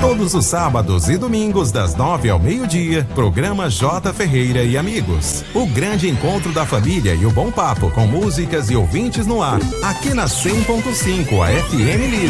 Todos os sábados e domingos, das 9 ao meio-dia, programa J. Ferreira e Amigos. O grande encontro da família e o bom papo, com músicas e ouvintes no ar. Aqui na 100.5, a FM Líder.